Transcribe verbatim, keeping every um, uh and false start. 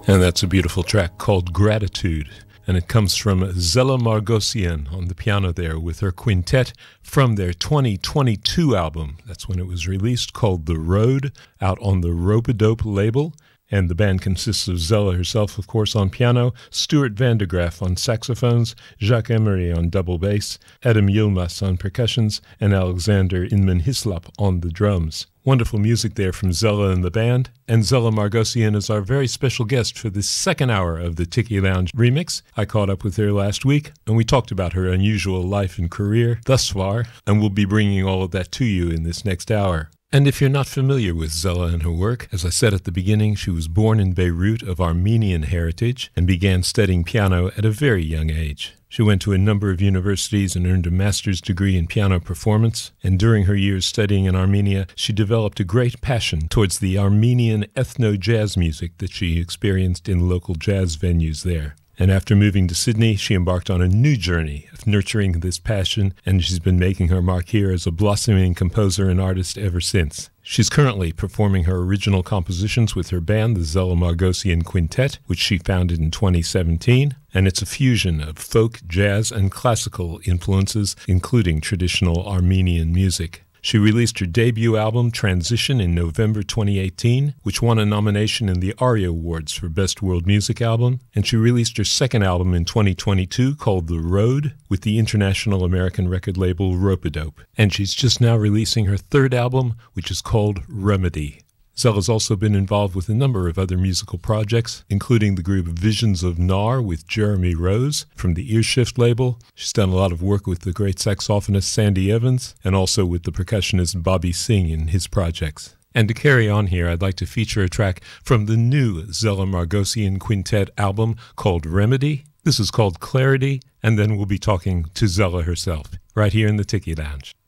And that's a beautiful track called Gratitude. And it comes from Zella Margosian on the piano there with her quintet from their twenty twenty-two album. That's when it was released, called The Road, out on the Rope-A-Dope label. And the band consists of Zella herself, of course, on piano, Stuart van der Graaf on saxophones, Jacques Emery on double bass, Adam Yilmaz on percussions, and Alexander Inman-Hislop on the drums. Wonderful music there from Zella and the band. And Zella Margosian is our very special guest for this second hour of the Tiki Lounge remix. I caught up with her last week, and we talked about her unusual life and career thus far, and we'll be bringing all of that to you in this next hour. And if you're not familiar with Zella and her work, as I said at the beginning, she was born in Beirut of Armenian heritage and began studying piano at a very young age. She went to a number of universities and earned a master's degree in piano performance, and during her years studying in Armenia, she developed a great passion towards the Armenian ethno-jazz music that she experienced in local jazz venues there. And after moving to Sydney, she embarked on a new journey of nurturing this passion, and she's been making her mark here as a blossoming composer and artist ever since. She's currently performing her original compositions with her band, the Zella Margosian Quintet, which she founded in twenty seventeen, and it's a fusion of folk, jazz, and classical influences, including traditional Armenian music. She released her debut album, Transition, in November twenty eighteen, which won a nomination in the ARIA Awards for Best World Music Album, and she released her second album in twenty twenty-two called The Road with the international American record label Rope-A-Dope. And she's just now releasing her third album, which is called Remedy. Zella's also been involved with a number of other musical projects, including the group Visions of Nar with Jeremy Rose from the Earshift label. She's done a lot of work with the great saxophonist Sandy Evans, and also with the percussionist Bobby Singh in his projects. And to carry on here, I'd like to feature a track from the new Zella Margosian Quintet album called Remedy. This is called Clarity, and then we'll be talking to Zella herself, right here in the Tiki Lounge.